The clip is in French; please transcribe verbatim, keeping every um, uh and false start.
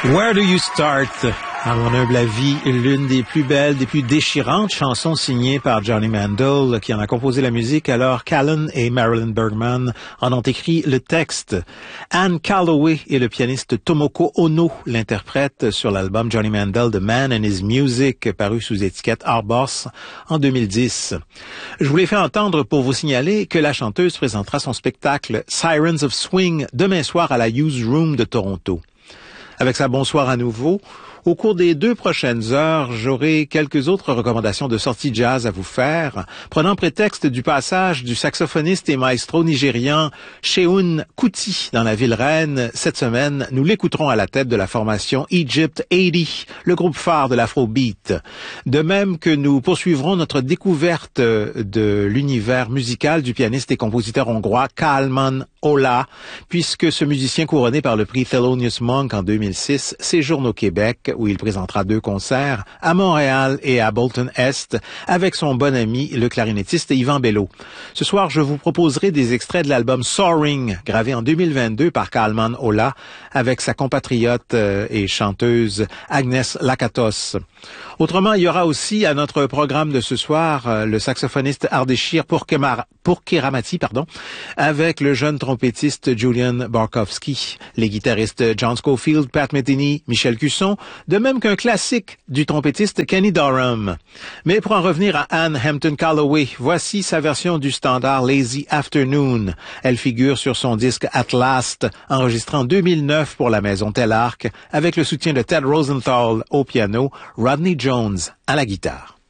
Where do you start? À mon humble avis, l'une des plus belles, des plus déchirantes chansons signées par Johnny Mandel, qui en a composé la musique alors qu'Alan et Marilyn Bergman en ont écrit le texte. Anne Calloway et le pianiste Tomoko Ono l'interprètent sur l'album Johnny Mandel The Man and His Music, paru sous étiquette Arboss en deux mille dix. Je vous l'ai fait entendre pour vous signaler que la chanteuse présentera son spectacle Sirens of Swing demain soir à la Hughes Room de Toronto. Avec sa bonsoir à nouveau, au cours des deux prochaines heures, j'aurai quelques autres recommandations de sorties jazz à vous faire, prenant prétexte du passage du saxophoniste et maestro nigérian Seun Kuti dans la ville reine. Cette semaine, nous l'écouterons à la tête de la formation Egypt eighty, le groupe phare de l'afrobeat. De même que nous poursuivrons notre découverte de l'univers musical du pianiste et compositeur hongrois Kálmán Olah, puisque ce musicien couronné par le prix Thelonious Monk en deux mille six séjourne au Québec, où il présentera deux concerts, à Montréal et à Bolton-Est, avec son bon ami, le clarinettiste Yvan Bello. Ce soir, je vous proposerai des extraits de l'album Soaring, gravé en deux mille vingt-deux par Kálmán Olah, avec sa compatriote et chanteuse Agnès Lakatos. Autrement, il y aura aussi à notre programme de ce soir le saxophoniste Ardeshir Pourkeramati, pardon, avec le jeune trompettiste Julian Barkowski, les guitaristes John Scofield, Pat Metheny, Michel Cusson, de même qu'un classique du trompettiste Kenny Dorham. Mais pour en revenir à Anne Hampton Calloway, voici sa version du standard Lazy Afternoon. Elle figure sur son disque At Last, enregistré en deux mille neuf pour la maison Telarc, avec le soutien de Ted Rosenthal au piano, Rodney Jones à la guitare.